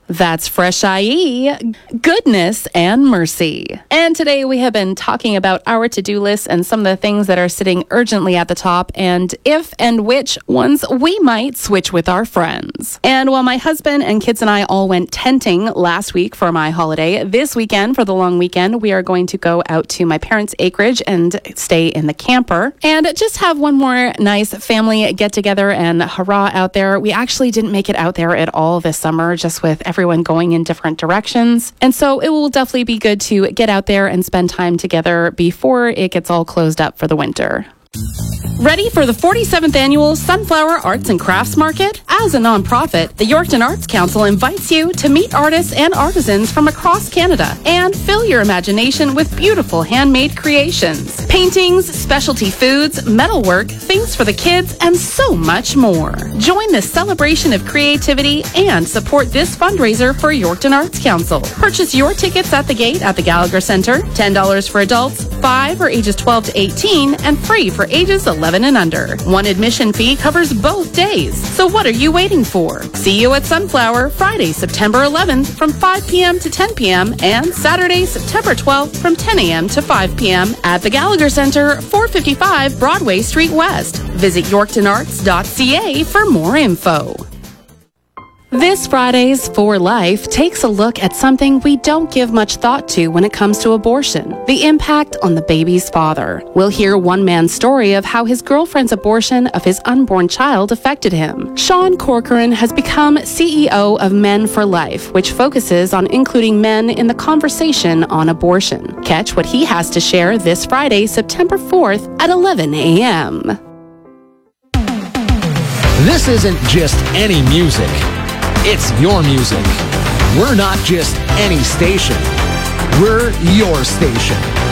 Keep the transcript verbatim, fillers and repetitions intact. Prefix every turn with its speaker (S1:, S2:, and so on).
S1: That's Fresh I E, goodness and mercy. And today we have been talking about our to-do list and some of the things that are sitting urgently at the top and if and which ones we might switch with our friends. And while my husband and kids and I all went tenting last week for my holiday, this weekend for the long weekend, we are going to go out to my parents' acreage and stay in the camper and just have one more nice family get-together and hurrah out there. We actually didn't make it out there at all this summer, just with everyone going in different directions. And so it will definitely be good to get out there and spend time together before it gets all closed up for the winter. Ready for the forty-seventh Annual Sunflower Arts and Crafts Market? As a nonprofit, the Yorkton Arts Council invites you to meet artists and artisans from across Canada and fill your imagination with beautiful handmade creations. Paintings, specialty foods, metalwork, things for the kids, and so much more. Join the celebration of creativity and support this fundraiser for Yorkton Arts Council. Purchase your tickets at the gate at the Gallagher Centre, ten dollars for adults, five for ages twelve to eighteen, and free for ages eleven and under. One admission fee covers both days. So what are you waiting for? See you at Sunflower Friday, September eleventh from five p.m. to ten p.m. and Saturday, September twelfth from ten a.m. to five p.m. at the Gallagher Centre, four fifty-five Broadway Street West. Visit yorkton arts dot c a for more info. This Friday's For Life takes a look at something we don't give much thought to when it comes to abortion, the impact on the baby's father. We'll hear one man's story of how his girlfriend's abortion of his unborn child affected him. Sean Corcoran has become C E O of Men for Life, which focuses on including men in the conversation on abortion. Catch what he has to share this Friday, September fourth at eleven a.m.
S2: This isn't just any music. It's your music. We're not just any station. We're your station.